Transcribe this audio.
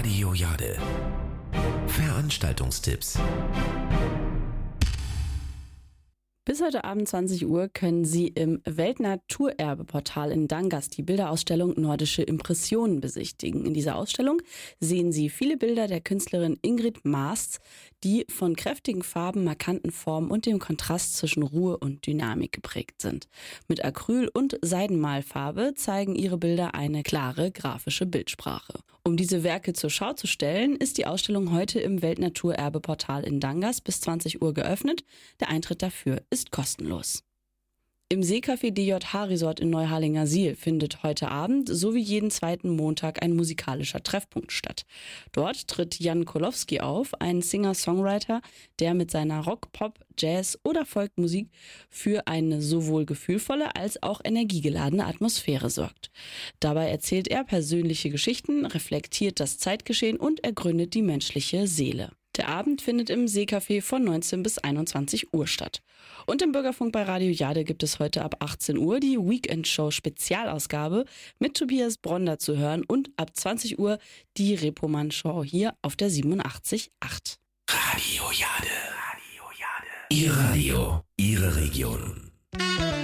Radio Jade. Veranstaltungstipps. Bis heute Abend 20 Uhr können Sie im Weltnaturerbe-Portal in Dangas die Bilderausstellung Nordische Impressionen besichtigen. In dieser Ausstellung sehen Sie viele Bilder der Künstlerin Ingrid Maas, die von kräftigen Farben, markanten Formen und dem Kontrast zwischen Ruhe und Dynamik geprägt sind. Mit Acryl- und Seidenmalfarbe zeigen ihre Bilder eine klare grafische Bildsprache. Um diese Werke zur Schau zu stellen, ist die Ausstellung heute im Weltnaturerbe-Portal in Dangas bis 20 Uhr geöffnet. Der Eintritt dafür ist kostenlos. Im Seecafé DJH Resort in Neuharlingersiel findet heute Abend sowie jeden zweiten Montag ein musikalischer Treffpunkt statt. Dort tritt Jan Kolowski auf, ein Singer-Songwriter, der mit seiner Rock-, Pop-, Jazz- oder Folkmusik für eine sowohl gefühlvolle als auch energiegeladene Atmosphäre sorgt. Dabei erzählt er persönliche Geschichten, reflektiert das Zeitgeschehen und ergründet die menschliche Seele. Der Abend findet im Seecafé von 19 bis 21 Uhr statt. Und im Bürgerfunk bei Radio Jade gibt es heute ab 18 Uhr die Weekend-Show Spezialausgabe mit Tobias Bronder zu hören und ab 20 Uhr die Reeperbahn-Show hier auf der 87.8. Radio Jade. Ihr Radio, Ihre Region.